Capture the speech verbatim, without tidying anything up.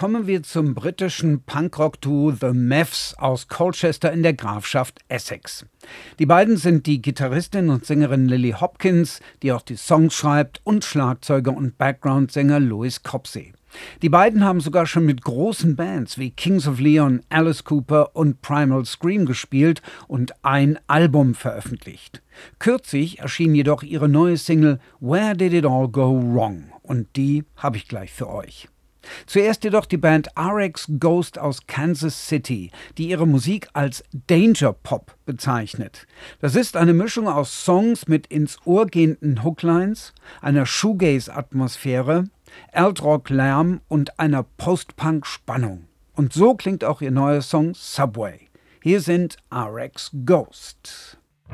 kommen wir zum britischen Punkrock-Duo The Mavs aus Colchester in der Grafschaft Essex. Die beiden sind die Gitarristin und Sängerin Lily Hopkins, die auch die Songs schreibt, und Schlagzeuger und Background-Sänger Lewis Copsey. Die beiden haben sogar schon mit großen Bands wie Kings of Leon, Alice Cooper und Primal Scream gespielt und ein Album veröffentlicht. Kürzlich erschien jedoch ihre neue Single Where Did It All Go Wrong? Und die habe ich gleich für euch. Zuerst jedoch die Band R X Ghost aus Kansas City, die ihre Musik als Danger Pop bezeichnet. Das ist eine Mischung aus Songs mit ins Ohr gehenden Hooklines, einer Shoegaze-Atmosphäre, Alt-Rock-Lärm und einer Post-Punk-Spannung. Und so klingt auch ihr neuer Song Subway. Hier sind R X Ghost.